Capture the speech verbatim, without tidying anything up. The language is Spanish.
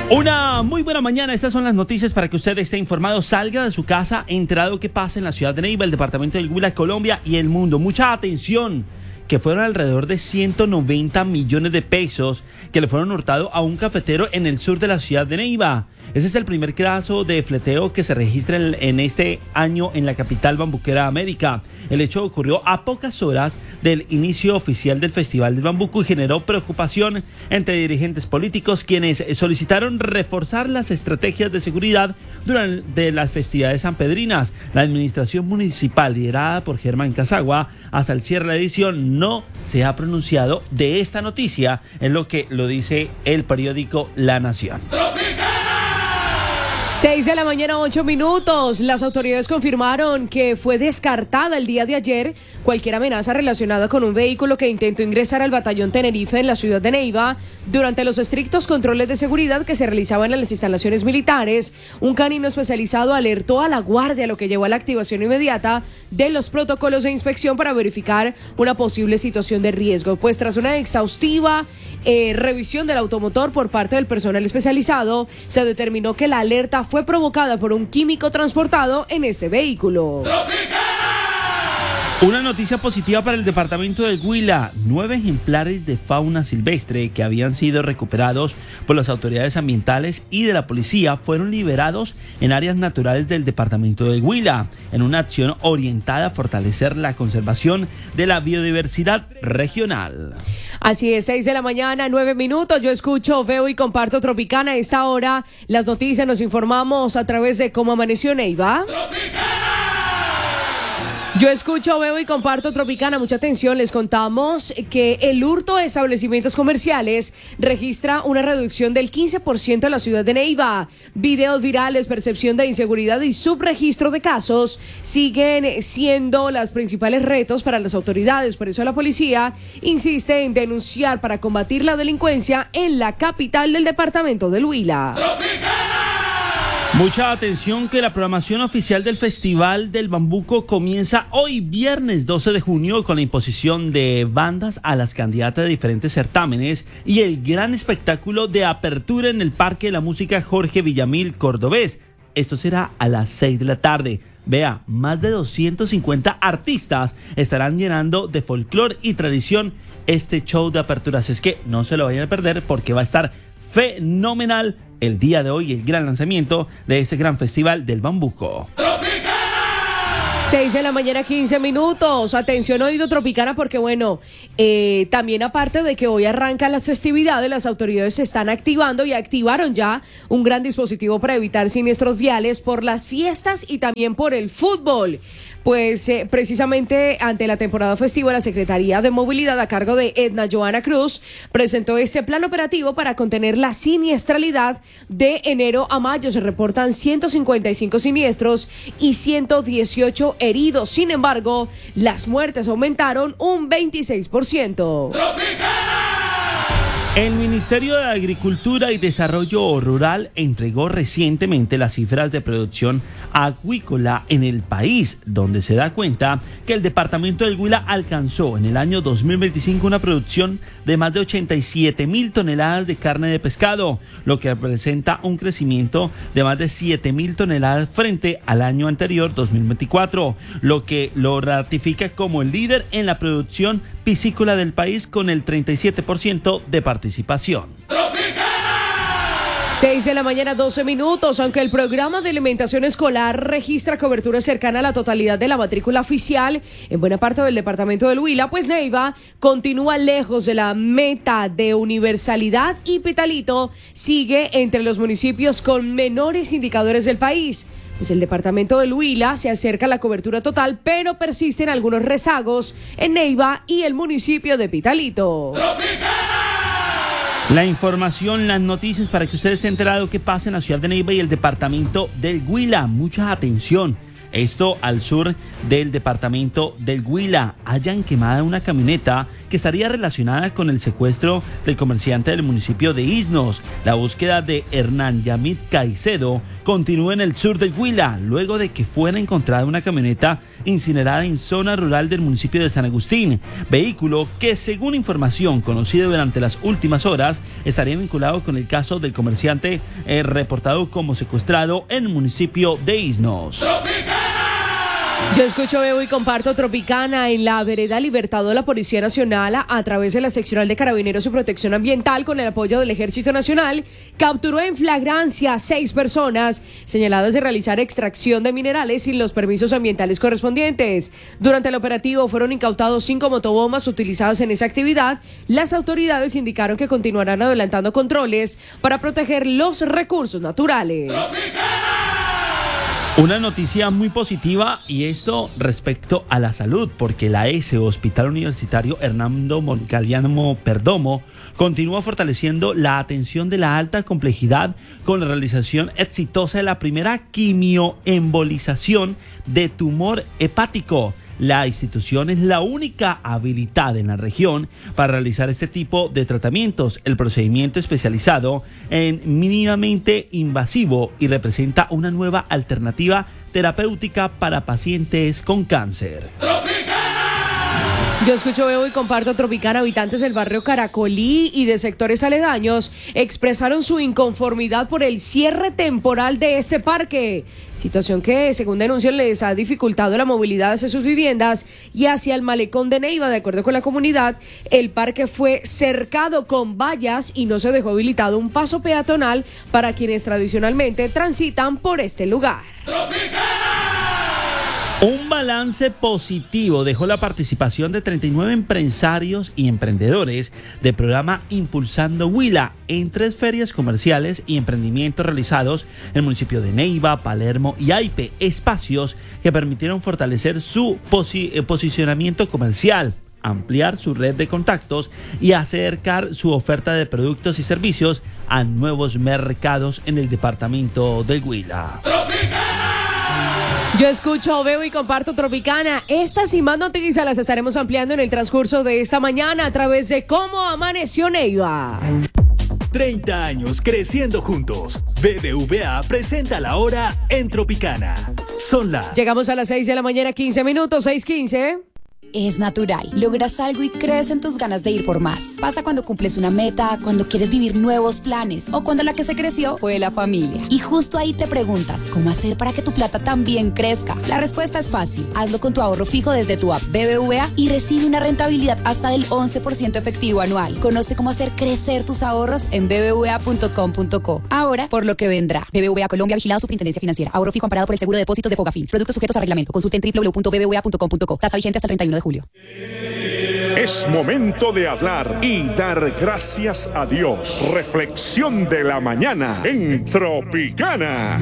Una muy buena mañana, estas son las noticias para que usted esté informado, salga de su casa enterado qué pasa en la ciudad de Neiva, el departamento del Huila, Colombia y el mundo. Mucha atención, que fueron alrededor de ciento noventa millones de pesos que le fueron hurtados a un cafetero en el sur de la ciudad de Neiva. Ese es el primer caso de fleteo que se registra en, en este año en la capital bambuquera de América. El hecho ocurrió a pocas horas del inicio oficial del Festival del Bambuco y generó preocupación entre dirigentes políticos, quienes solicitaron reforzar las estrategias de seguridad durante las festividades sanpedrinas. La administración municipal, liderada por Germán Casagua, hasta el cierre de la edición no se ha pronunciado de esta noticia, en lo que lo dice el periódico La Nación. seis de la mañana, ocho minutos. Las autoridades confirmaron que fue descartada el día de ayer cualquier amenaza relacionada con un vehículo que intentó ingresar al batallón Tenerife en la ciudad de Neiva durante los estrictos controles de seguridad que se realizaban en las instalaciones militares. Un canino especializado alertó a la guardia, lo que llevó a la activación inmediata de los protocolos de inspección para verificar una posible situación de riesgo. Pues tras una exhaustiva eh, revisión del automotor por parte del personal especializado, se determinó que la alerta fue provocada por un químico transportado en este vehículo. Una noticia positiva para el departamento del Huila. Nueve ejemplares de fauna silvestre que habían sido recuperados por las autoridades ambientales y de la policía fueron liberados en áreas naturales del departamento del Huila, en una acción orientada a fortalecer la conservación de la biodiversidad regional. Así es, seis de la mañana, nueve minutos. Yo escucho, veo y comparto Tropicana. A esta hora, las noticias nos informamos a través de Cómo Amaneció Neiva. ¡Tropicana! Yo escucho, veo y comparto Tropicana. Mucha atención, les contamos que el hurto de establecimientos comerciales registra una reducción del quince por ciento en la ciudad de Neiva. Videos virales, percepción de inseguridad y subregistro de casos siguen siendo los principales retos para las autoridades. Por eso la policía insiste en denunciar para combatir la delincuencia en la capital del departamento del Huila. ¡Tropicana! Mucha atención, que la programación oficial del Festival del Bambuco comienza hoy viernes doce de junio con la imposición de bandas a las candidatas de diferentes certámenes y el gran espectáculo de apertura en el Parque de la Música Jorge Villamil Cordobés. Esto será a las seis de la tarde. Vea, más de doscientos cincuenta artistas estarán llenando de folclore y tradición este show de aperturas. Es que no se lo vayan a perder porque va a estar fenomenal el día de hoy, el gran lanzamiento de este gran festival del Bambuco. seis de la mañana, quince minutos. Atención, oído Tropicana, porque bueno, eh, también aparte de que hoy arrancan las festividades, las autoridades se están activando y activaron ya un gran dispositivo para evitar siniestros viales por las fiestas y también por el fútbol. Pues eh, precisamente ante la temporada festiva, la Secretaría de Movilidad a cargo de Edna Joana Cruz presentó este plan operativo para contener la siniestralidad. De enero a mayo se reportan ciento cincuenta y cinco siniestros y ciento dieciocho heridos. Sin embargo, las muertes aumentaron un veintiséis por ciento. El Ministerio de Agricultura y Desarrollo Rural entregó recientemente las cifras de producción acuícola en el país, donde se da cuenta que el departamento del Huila alcanzó en el año dos mil veinticinco una producción de más de ochenta y siete mil toneladas de carne de pescado, lo que representa un crecimiento de más de siete mil toneladas frente al año anterior, dos mil veinticuatro, lo que lo ratifica como el líder en la producción piscícola del país con el treinta y siete por ciento de participación. seis de la mañana, doce minutos. Aunque el programa de alimentación escolar registra cobertura cercana a la totalidad de la matrícula oficial en buena parte del departamento del Huila, pues Neiva continúa lejos de la meta de universalidad y Pitalito sigue entre los municipios con menores indicadores del país. Pues el departamento del Huila se acerca a la cobertura total, pero persisten algunos rezagos en Neiva y el municipio de Pitalito. La información, las noticias para que ustedes se enterado qué pasa en la ciudad de Neiva y el departamento del Huila. Mucha atención. Esto al sur del departamento del Huila. Hayan quemada una camioneta que estaría relacionada con el secuestro del comerciante del municipio de Isnos. La búsqueda de Hernán Yamit Caicedo continúa en el sur del Huila, luego de que fuera encontrada una camioneta incinerada en zona rural del municipio de San Agustín, vehículo que, según información conocida durante las últimas horas, estaría vinculado con el caso del comerciante eh, reportado como secuestrado en el municipio de Isnos. Yo escucho, veo y comparto Tropicana. En la vereda Libertador, la Policía Nacional, a, a través de la Seccional de Carabineros y Protección Ambiental, con el apoyo del Ejército Nacional, capturó en flagrancia a seis personas señaladas de realizar extracción de minerales sin los permisos ambientales correspondientes. Durante el operativo fueron incautados cinco motobombas utilizadas en esa actividad. Las autoridades indicaron que continuarán adelantando controles para proteger los recursos naturales. Una noticia muy positiva, y esto respecto a la salud, porque la E S E, Hospital Universitario Hernando Moncaliano Perdomo, continúa fortaleciendo la atención de la alta complejidad con la realización exitosa de la primera quimioembolización de tumor hepático. La institución es la única habilitada en la región para realizar este tipo de tratamientos. El procedimiento especializado en mínimamente invasivo y representa una nueva alternativa terapéutica para pacientes con cáncer. Yo escucho, veo y comparto Tropicana. Habitantes del barrio Caracolí y de sectores aledaños expresaron su inconformidad por el cierre temporal de este parque, situación que, según denuncian, les ha dificultado la movilidad hacia sus viviendas y hacia el malecón de Neiva. De acuerdo con la comunidad, el parque fue cercado con vallas y no se dejó habilitado un paso peatonal para quienes tradicionalmente transitan por este lugar. Un balance positivo dejó la participación de treinta y nueve empresarios y emprendedores del programa Impulsando Huila en tres ferias comerciales y emprendimientos realizados en el municipio de Neiva, Palermo y Aipe, espacios que permitieron fortalecer su posi- eh, posicionamiento comercial, ampliar su red de contactos y acercar su oferta de productos y servicios a nuevos mercados en el departamento del Huila. Yo escucho, veo y comparto Tropicana. Estas y más noticias las estaremos ampliando en el transcurso de esta mañana a través de Cómo Amaneció Neiva. treinta años creciendo juntos. B B V A presenta la hora en Tropicana. Son las... Llegamos a las seis de la mañana, quince minutos, seis quince. Es natural. Logras algo y crees en tus ganas de ir por más. Pasa cuando cumples una meta, cuando quieres vivir nuevos planes o cuando la que se creció fue la familia. Y justo ahí te preguntas, ¿cómo hacer para que tu plata también crezca? La respuesta es fácil. Hazlo con tu ahorro fijo desde tu app B B V A y recibe una rentabilidad hasta del once por ciento efectivo anual. Conoce cómo hacer crecer tus ahorros en b b v a punto com punto co. Ahora, por lo que vendrá. B B V A Colombia, vigilado Superintendencia Financiera. Ahorro fijo amparado por el seguro de depósitos de Fogafín. Productos sujetos a reglamento. Consulte en w w w punto b b v a punto com punto co. Tasa vigente hasta el treinta y uno de julio. Es momento de hablar y dar gracias a Dios. Reflexión de la mañana en Tropicana.